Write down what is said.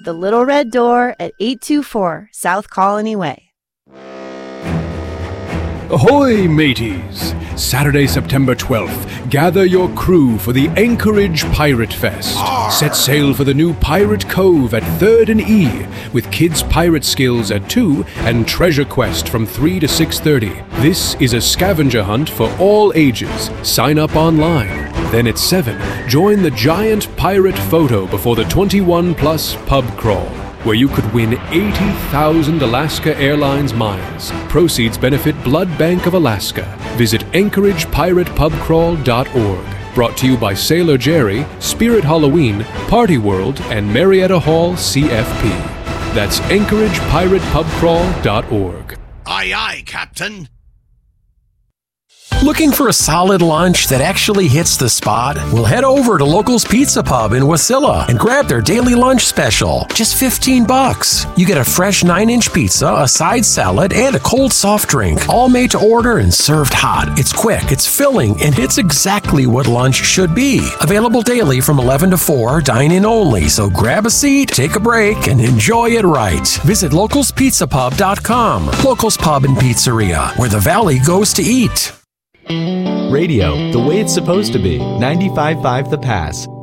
The Little Red Door at 824 South Colony Way. Ahoy, mateys! Saturday, September 12th, gather your crew for the Anchorage Pirate Fest. Set sail for the new Pirate Cove at 3rd and E, with Kids Pirate Skills at 2 and Treasure Quest from 3 to 6:30. This is a scavenger hunt for all ages. Sign up online. Then at 7, join the giant pirate photo before the 21-plus pub crawl, where you could win 80,000 Alaska Airlines miles. Proceeds benefit Blood Bank of Alaska. Visit AnchoragePiratePubCrawl.org. Brought to you by Sailor Jerry, Spirit Halloween, Party World, and Marietta Hall CFP. That's AnchoragePiratePubCrawl.org. Aye, aye, Captain. Looking for a solid lunch that actually hits the spot? Well, head over to Locals Pizza Pub in Wasilla and grab their daily lunch special. Just $15. You get a fresh 9-inch pizza, a side salad, and a cold soft drink. All made to order and served hot. It's quick, it's filling, and it's exactly what lunch should be. Available daily from 11 to 4, dine-in only. So grab a seat, take a break, and enjoy it right. Visit localspizzapub.com. Locals Pub and Pizzeria, where the Valley goes to eat. Radio, the way it's supposed to be. 95.5 The Pass.